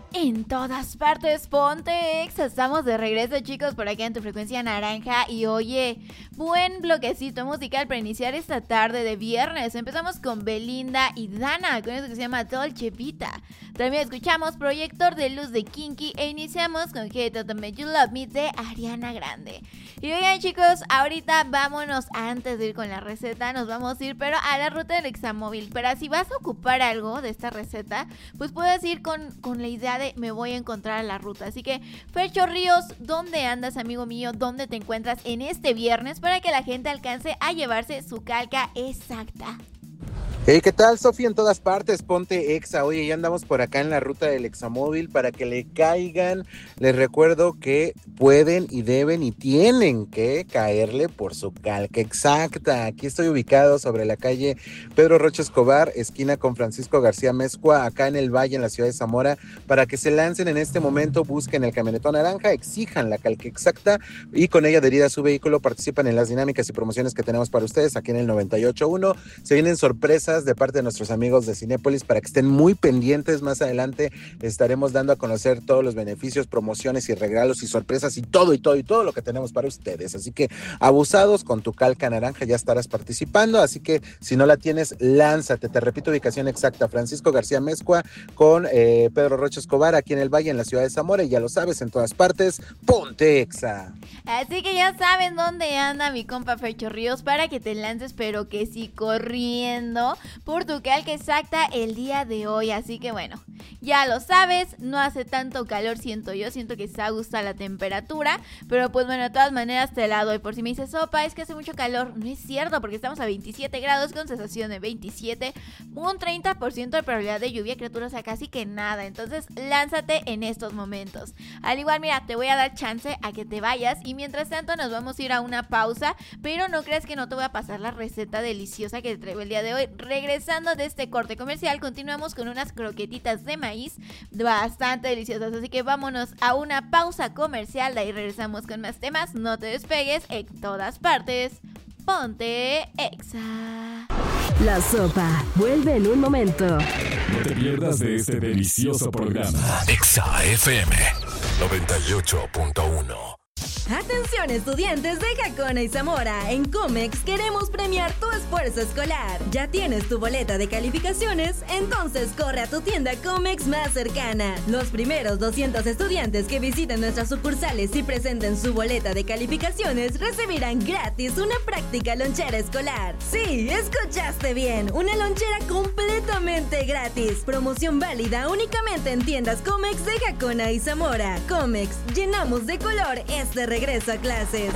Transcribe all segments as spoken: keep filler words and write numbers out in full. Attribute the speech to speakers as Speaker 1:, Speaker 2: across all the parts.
Speaker 1: En todas partes, ponte exa. Estamos de regreso, chicos, por aquí en tu frecuencia naranja. Y oye, buen bloquecito musical para iniciar esta tarde de viernes. Empezamos con Belinda y Dana, con eso que se llama Dolce Vita. También escuchamos Proyector de Luz de Kinky. E iniciamos con Hey Toto Make You Love Me de Ariana Grande. Y oigan, chicos, ahorita vámonos, antes de ir con la receta, nos vamos a ir, pero a la ruta del Examóvil. Pero si vas a ocupar algo de esta receta, pues puedes ir con, con la idea de me voy a encontrar a la ruta. Así que, Fercho Ríos, ¿dónde andas, amigo mío? ¿Dónde te encuentras en este viernes para que la gente alcance a llevarse su calca exacta?
Speaker 2: Hey, ¿qué tal, Sofi? En todas partes, ponte exa. Oye, ya andamos por acá en la ruta del Examóvil para que le caigan. Les recuerdo que pueden y deben y tienen que caerle por su calca exacta. Aquí estoy ubicado sobre la calle Pedro Rocha Escobar, esquina con Francisco García Mezcua, acá en el Valle, en la ciudad de Zamora, para que se lancen en este momento, busquen el camionetón naranja, exijan la calca exacta y con ella adherida a su vehículo participan en las dinámicas y promociones que tenemos para ustedes aquí en el noventa y ocho punto uno. Se vienen sorpresas de parte de nuestros amigos de Cinépolis para que estén muy pendientes. Más adelante estaremos dando a conocer todos los beneficios, promociones y regalos y sorpresas y todo y todo y todo lo que tenemos para ustedes. Así que abusados, con tu calca naranja ya estarás participando, así que si no la tienes, lánzate. Te repito, ubicación exacta, Francisco García Mezcua con eh, Pedro Rocha Escobar, aquí en el Valle, en la ciudad de Zamora, y ya lo sabes, en todas partes, ponte exa.
Speaker 1: Así que ya saben dónde anda mi compa Fercho Ríos para que te lances, pero que sí corriendo por tu calca exacta el día de hoy. Así que bueno, ya lo sabes, no hace tanto calor, siento yo, siento que se ajusta la temperatura, pero pues bueno, de todas maneras te la doy. Por si me dices, sopa, es que hace mucho calor, no es cierto, porque estamos a veintisiete grados con sensación de veintisiete, un treinta por ciento de probabilidad de lluvia, criatura, o sea, casi que nada. Entonces lánzate en estos momentos. Al igual, mira, te voy a dar chance a que te vayas y mientras tanto nos vamos a ir a una pausa, pero no creas que no te voy a pasar la receta deliciosa que te traigo el día de hoy. Regresando de este corte comercial, continuamos con unas croquetitas de maíz bastante deliciosas, así que vámonos a una pausa comercial, de ahí regresamos con más temas. No te despegues, en todas partes, ponte exa.
Speaker 3: La sopa vuelve en un momento.
Speaker 4: No te pierdas de este delicioso programa. Exa F M noventa y ocho punto uno.
Speaker 3: Atención, estudiantes de Jacona y Zamora. En Comex queremos premiar tu esfuerzo escolar. ¿Ya tienes tu boleta de calificaciones? Entonces corre a tu tienda Comex más cercana. Los primeros doscientos estudiantes que visiten nuestras sucursales y presenten su boleta de calificaciones recibirán gratis una práctica lonchera escolar. Sí, escuchaste bien, una lonchera completamente gratis. Promoción válida únicamente en tiendas Comex de Jacona y Zamora. Comex, llenamos de color este regreso a clases.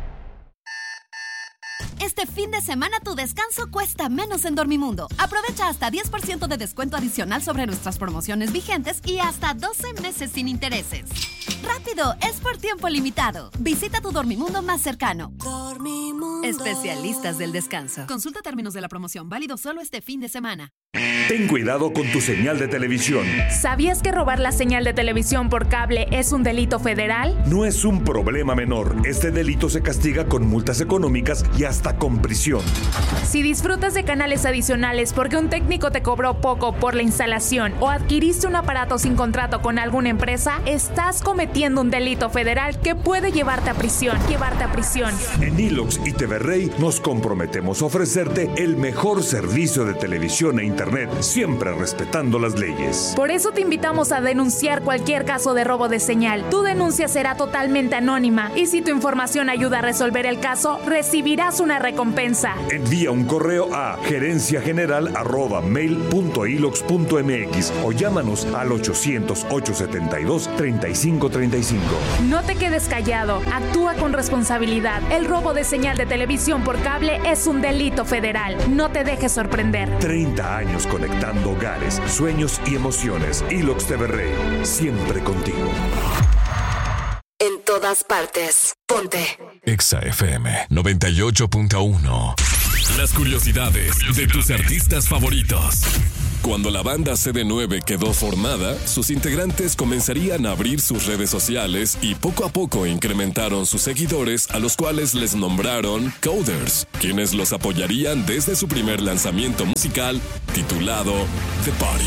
Speaker 5: Este fin de semana tu descanso cuesta menos en Dormimundo. Aprovecha hasta diez por ciento de descuento adicional sobre nuestras promociones vigentes y hasta doce meses sin intereses. ¡Rápido! Es por tiempo limitado. Visita tu Dormimundo más cercano. Dormimundo. Especialistas del descanso. Consulta términos de la promoción. Válido solo este fin de semana.
Speaker 4: Ten cuidado con tu señal de televisión.
Speaker 6: ¿Sabías que robar la señal de televisión por cable es un delito federal?
Speaker 4: No es un problema menor. Este delito se castiga con multas económicas y hasta con prisión.
Speaker 6: Si disfrutas de canales adicionales porque un técnico te cobró poco por la instalación o adquiriste un aparato sin contrato con alguna empresa, estás cometiendo un delito federal que puede llevarte a prisión. Llevarte a prisión.
Speaker 4: En Ilox y T V Rey nos comprometemos a ofrecerte el mejor servicio de televisión e internet, siempre respetando las leyes.
Speaker 6: Por eso te invitamos a denunciar cualquier caso de robo de señal. Tu denuncia será totalmente anónima y si tu información ayuda a resolver el caso, recibirás una recompensa.
Speaker 4: Envía un correo a gerencia general arroba mail punto ilox punto mx o llámanos al ochocientos, ochocientos setenta y dos, treinta y cinco treinta y cinco.
Speaker 6: No te quedes callado, actúa con responsabilidad. El robo de señal de televisión por cable es un delito federal. No te dejes sorprender.
Speaker 4: treinta años conectando hogares, sueños y emociones. Ilox T V Rey, siempre contigo.
Speaker 3: En todas partes, ponte
Speaker 4: Exa F M noventa y ocho punto uno. Las curiosidades de tus artistas favoritos. Cuando la banda C D nueve quedó formada, sus integrantes comenzarían a abrir sus redes sociales y poco a poco incrementaron sus seguidores, a los cuales les nombraron Coders, quienes los apoyarían desde su primer lanzamiento musical titulado The Party.